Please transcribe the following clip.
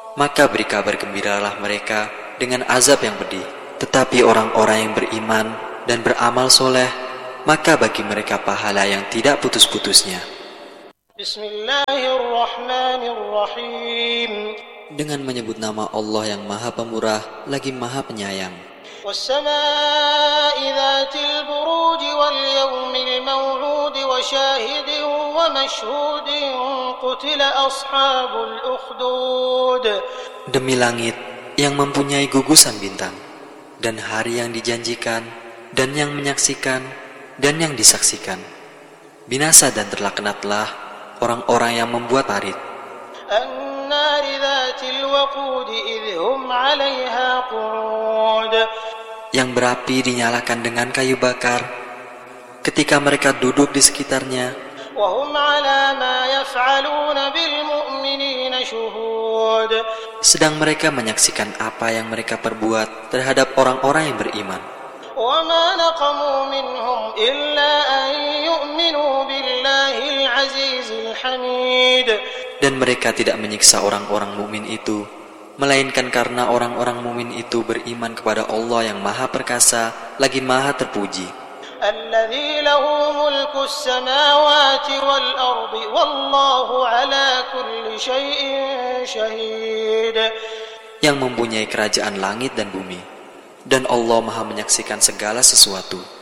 Maka beri kabar gembiralah mereka dengan azab yang pedih. Tetapi orang-orang yang beriman dan beramal soleh, maka bagi mereka pahala yang tidak putus-putusnya. Bismillahirrahmanirrahim. Dengan menyebut nama Allah yang Maha Pemurah lagi Maha Penyayang. Wassama'i dhatil buruj wal yawmil maw'ud wa shahidin wa mashhudin qutila ashabul ukhdud. Demi langit yang mempunyai gugusan bintang, dan hari yang dijanjikan, dan yang menyaksikan, dan yang disaksikan. Binasa dan terlaknatlah orang-orang yang membuat parit. An-nari dhatil waqud idh hum 'alayha qu'ud. Yang berapi dinyalakan dengan kayu bakar, ketika mereka duduk di sekitarnya. Wa hum 'ala ma yaf'aluna bil mu'minina shuhud. Sedang mereka menyaksikan apa yang mereka perbuat terhadap orang-orang yang beriman. وَمَا نَقَمُوا مِنْهُمْ إِلَّا أَنْ يُؤْمِنُوا بِاللَّهِ الْعَزِيزِ الْحَمِيدِ. Dan mereka tidak menyiksa orang-orang mukmin itu, melainkan karena orang-orang mukmin itu beriman kepada Allah yang Maha Perkasa, lagi Maha Terpuji. الَّذِي لَهُ مُلْكُ السَّمَاوَاتِ وَالْأَرْضِ وَاللَّهُ عَلَى كُلِّ شَيْءٍ شَهِيدٌ. Yang mempunyai kerajaan langit dan bumi, dan Allah Maha menyaksikan segala sesuatu.